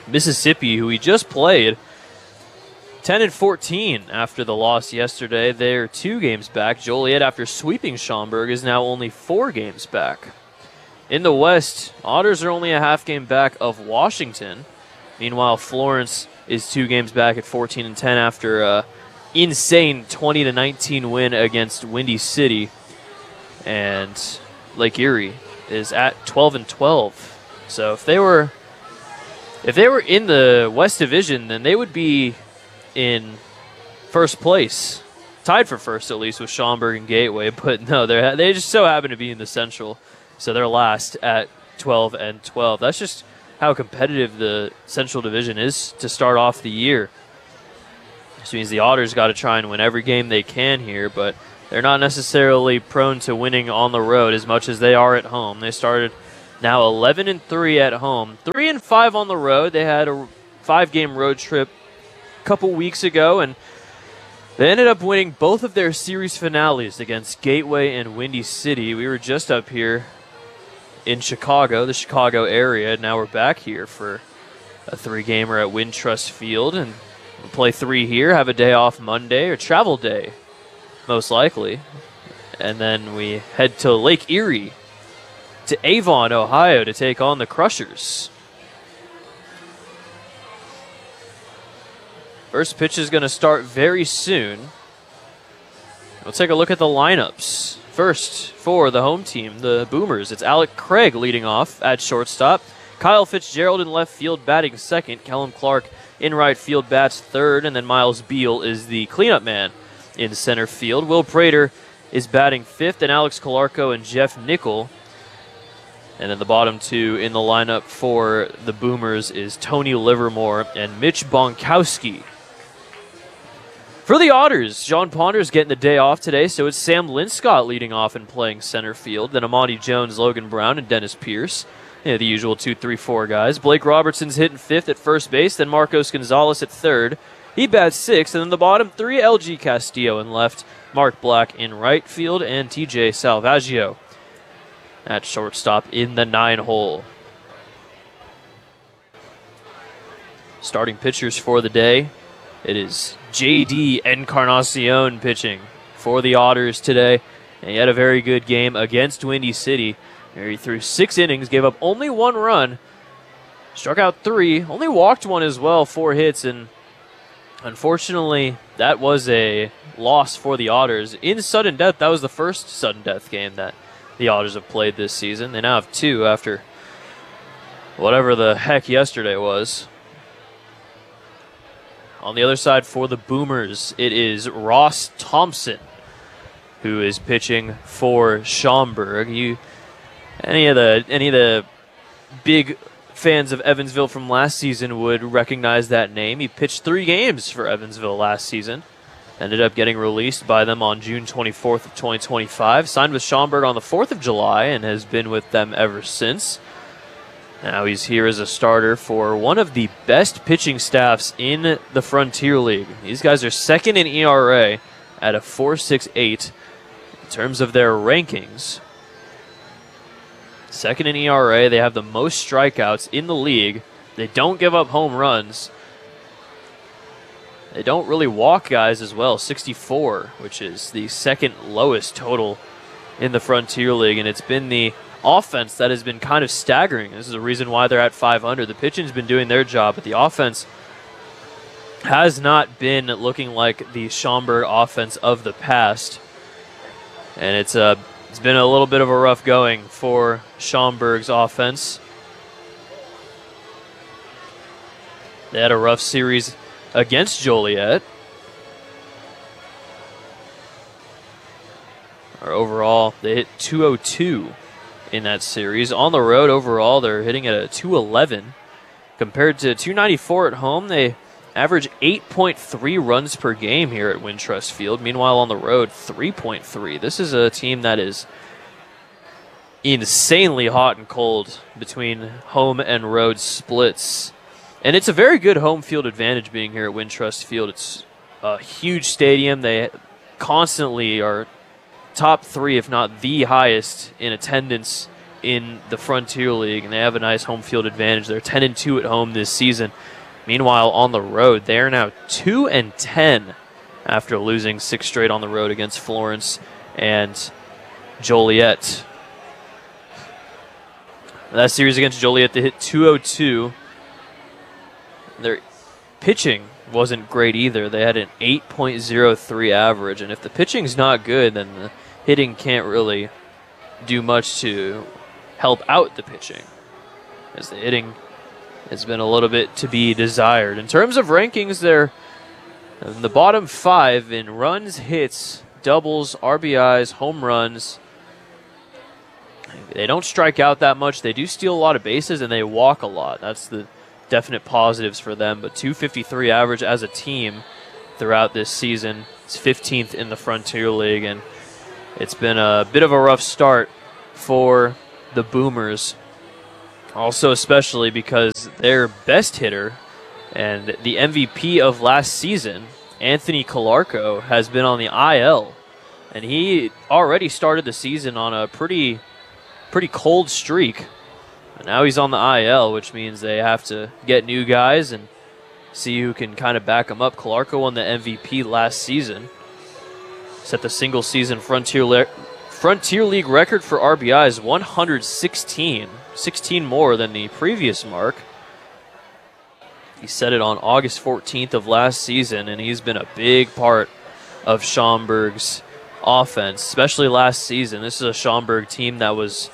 Mississippi, who we just played, 10-14 after the loss yesterday. They're 2 games back. Joliet, after sweeping Schaumburg, is now only 4 games back. In the West, Otters are only a half game back of Washington. Meanwhile, Florence is 2 games back at 14-10 after an insane 20-19 win against Windy City. And Lake Erie is at 12-12. So if they were in the West Division, then they would be in first place, tied for first at least with Schaumburg and Gateway. But no, they just so happen to be in the Central, so they're last at 12-12. That's just how competitive the Central Division is to start off the year. This means the Otters got to try and win every game they can here, but they're not necessarily prone to winning on the road as much as they are at home. They started now 11-3 at home, 3-5 on the road. They had a 5-game road trip a couple weeks ago, and they ended up winning both of their series finales against Gateway and Windy City. We were just up here in Chicago, the Chicago area. Now we're back here for a 3-gamer at Wintrust Field, and we'll play 3 here, have a day off Monday, or travel day, most likely. And then we head to Lake Erie, to Avon, Ohio, to take on the Crushers. First pitch is going to start very soon. We'll take a look at the lineups. First, for the home team, the Boomers, it's Alec Craig leading off at shortstop. Kyle Fitzgerald in left field batting second. Kellum Clark in right field bats third. And then Miles Beal is the cleanup man in center field. Will Prater is batting fifth. And Alex Kolarko and Jeff Nickel. And then the bottom 2 in the lineup for the Boomers is Tony Livermore and Mitch Bonkowski. For the Otters, John Ponder's getting the day off today, so it's Sam Linscott leading off and playing center field. Then Amani Jones, Logan Brown, and Dennis Pierce. The usual 2, 3, 4 guys. Blake Robertson's hitting fifth at first base, then Marcos Gonzalez at third. He bats sixth, and then the bottom 3, LG Castillo in left, Mark Black in right field, and TJ Salvaggio at shortstop in the 9-hole. Starting pitchers for the day, it is J.D. Encarnacion pitching for the Otters today. And he had a very good game against Windy City. He threw 6 innings, gave up only 1 run, struck out 3, only walked 1 as well, 4 hits, and unfortunately that was a loss for the Otters. In sudden death, that was the first sudden death game that the Otters have played this season. They now have 2 after whatever the heck yesterday was. On the other side for the Boomers, it is Ross Thompson who is pitching for Schaumburg. Any of the big fans of Evansville from last season would recognize that name. He pitched 3 games for Evansville last season. Ended up getting released by them on June 24th of 2025. Signed with Schaumburg on the 4th of July and has been with them ever since. Now he's here as a starter for one of the best pitching staffs in the Frontier League. These guys are second in ERA at a 4.68 in terms of their rankings. Second in ERA, they have the most strikeouts in the league. They don't give up home runs. They don't really walk guys as well, 64, which is the second lowest total in the Frontier League, and it's been the offense that has been kind of staggering. This is the reason why they're at 500. The pitching's been doing their job, but the offense has not been looking like the Schaumburg offense of the past. And it's been a little bit of a rough going for Schaumburg's offense. They had a rough series against Joliet. Overall, they hit 202 in that series. On the road, overall, they're hitting at a 211. Compared to 294 at home, they average 8.3 runs per game here at Wintrust Field. Meanwhile, on the road, 3.3. This is a team that is insanely hot and cold between home and road splits. And it's a very good home field advantage being here at Wintrust Field. It's a huge stadium. They constantly are top 3, if not the highest, in attendance in the Frontier League, and they have a nice home field advantage. They're 10-2 at home this season. Meanwhile, on the road, they are now 2-10 after losing 6 straight on the road against Florence and Joliet. That series against Joliet, they hit .202. Their pitching wasn't great either. They had an 8.03 average, and if the pitching's not good, then the hitting can't really do much to help out the pitching, as the hitting has been a little bit to be desired. In terms of rankings, they're in the bottom 5 in runs, hits, doubles, RBIs, home runs. They don't strike out that much. They do steal a lot of bases, and they walk a lot. That's the definite positives for them. But .253 average as a team throughout this season. It's 15th in the Frontier League, and it's been a bit of a rough start for the Boomers. Also, especially because their best hitter and the MVP of last season, Anthony Calarco, has been on the IL. And he already started the season on a pretty cold streak. And now he's on the IL, which means they have to get new guys and see who can kind of back him up. Calarco won the MVP last season. Set the single season Frontier League record for RBIs, 116. 16 more than the previous mark. He set it on August 14th of last season, and he's been a big part of Schaumburg's offense, especially last season. This is a Schaumburg team that was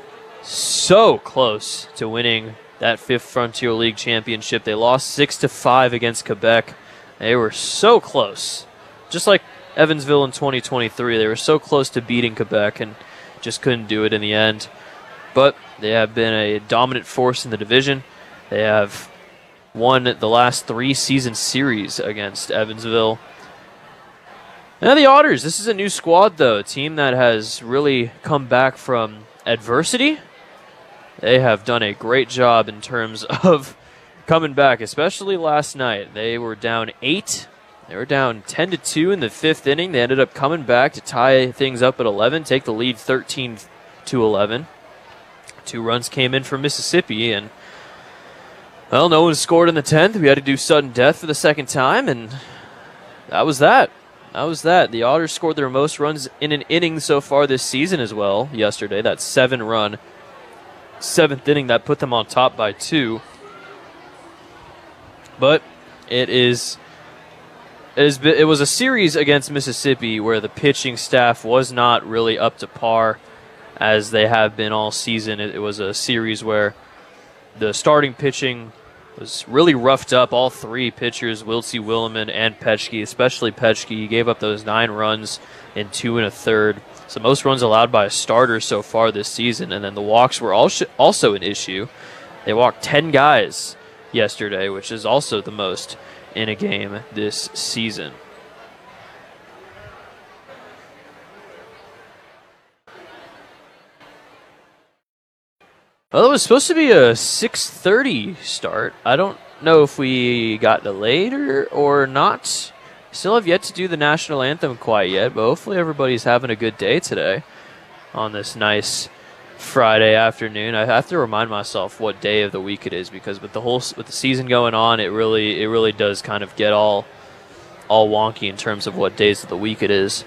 so close to winning that 5th Frontier League championship. They lost 6-5 against Quebec. They were so close. Just like Evansville in 2023, they were so close to beating Quebec and just couldn't do it in the end. But they have been a dominant force in the division. They have won the last 3 season series against Evansville. Now the Otters, this is a new squad though, a team that has really come back from adversity. They have done a great job in terms of coming back, especially last night. They were down 8. They were down 10-2 in the 5th inning. They ended up coming back to tie things up at 11, take the lead 13-11. 2 runs came in from Mississippi, and well, no one scored in the 10th. We had to do sudden death for the second time, and that was that. The Otters scored their most runs in an inning so far this season as well yesterday. That 7-run 7th inning that put them on top by 2. But it was a series against Mississippi where the pitching staff was not really up to par as they have been all season. It was a series where the starting pitching was really roughed up. All 3 pitchers, Wiltsey, Williman, and Petschke, especially Petschke. He gave up those 9 runs in 2 1/3. So most runs allowed by a starter so far this season. And then the walks were also an issue. They walked 10 guys yesterday, which is also the most in a game this season. Well, it was supposed to be a 6:30 start. I don't know if we got delayed or not. Still have yet to do the national anthem quite yet, but hopefully everybody's having a good day today on this nice Friday afternoon. I have to remind myself what day of the week it is, because with the season going on, it really does kind of get all wonky in terms of what days of the week it is.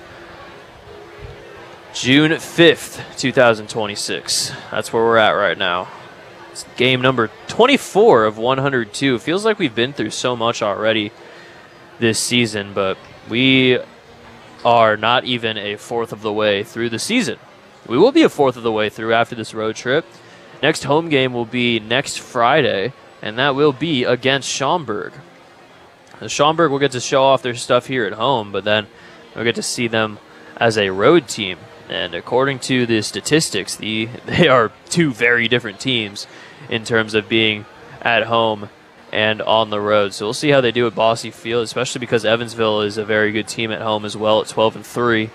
June 5th, 2026. That's where we're at right now. It's game number 24 of 102. Feels like we've been through so much already this season, but we are not even a fourth of the way through the season. We will be a fourth of the way through after this road trip. Next home game will be next Friday, and that will be against Schaumburg. Schaumburg will get to show off their stuff here at home, but then we'll get to see them as a road team. And according to the statistics, they are 2 very different teams in terms of being at home and on the road. So we'll see how they do at Bosse Field, especially because Evansville is a very good team at home as well at 12-3.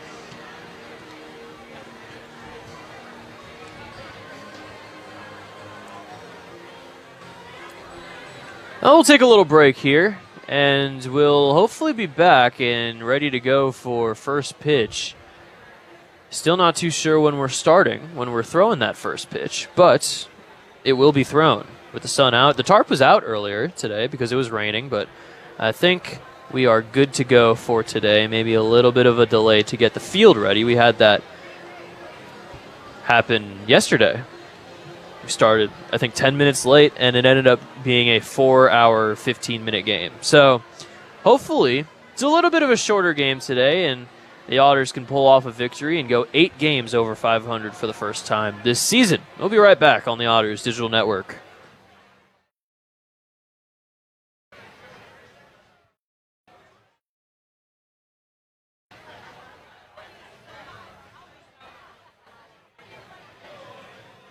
Now we'll take a little break here, and we'll hopefully be back and ready to go for first pitch Still not too sure when we're throwing that first pitch, but it will be thrown with the sun out. The tarp was out earlier today because it was raining, but I think we are good to go for today. Maybe a little bit of a delay to get the field ready. We had that happen yesterday. We started, I think, 10 minutes late, and it ended up being a 4-hour, 15-minute game. So hopefully it's a little bit of a shorter game today, and the Otters can pull off a victory and go 8 games over 500 for the first time this season. We'll be right back on the Otters Digital Network.